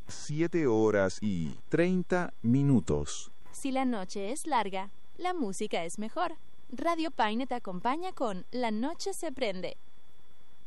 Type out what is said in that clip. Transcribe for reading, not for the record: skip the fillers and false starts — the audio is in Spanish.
7:30. Si la noche es larga, la música es mejor. Radio Paine te acompaña con La Noche se prende.